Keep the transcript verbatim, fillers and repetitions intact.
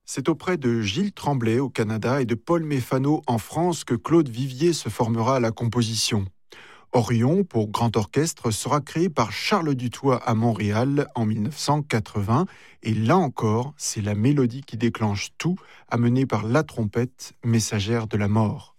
C'est auprès de Gilles Tremblay au Canada et de Paul Méfano en France que Claude Vivier se formera à la composition. Orion, pour grand orchestre, sera créé par Charles Dutoit à Montréal en dix-neuf cent quatre-vingts. Et là encore, c'est la mélodie qui déclenche tout, amenée par la trompette, messagère de la mort.